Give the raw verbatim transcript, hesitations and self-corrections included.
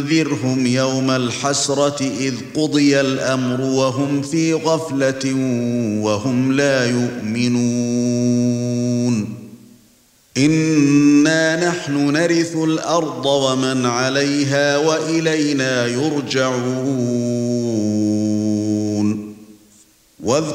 وأنذرهم يوم الحسرة إذ قضي الأمر وهم في غفلة وهم لا يؤمنون إنا نحن نرث الأرض ومن عليها وإلينا يرجعون